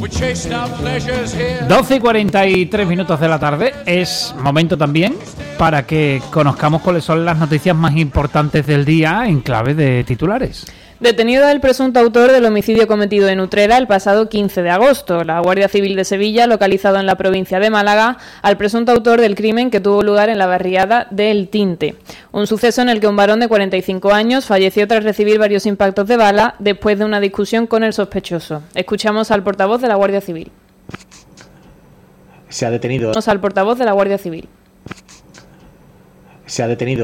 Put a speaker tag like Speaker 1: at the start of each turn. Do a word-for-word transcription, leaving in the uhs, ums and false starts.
Speaker 1: doce y cuarenta y tres minutos de la tarde. Es momento también para que conozcamos cuáles son las noticias más importantes del día en clave de titulares.
Speaker 2: Detenido el presunto autor del homicidio cometido en Utrera el pasado quince de agosto. La Guardia Civil de Sevilla ha localizado en la provincia de Málaga al presunto autor del crimen que tuvo lugar en la barriada de El Tinte. Un suceso en el que un varón de cuarenta y cinco años falleció tras recibir varios impactos de bala después de una discusión con el sospechoso. Escuchamos al portavoz de la Guardia Civil.
Speaker 3: Se ha detenido.
Speaker 2: Escuchamos al portavoz de la Guardia Civil.
Speaker 3: Se ha detenido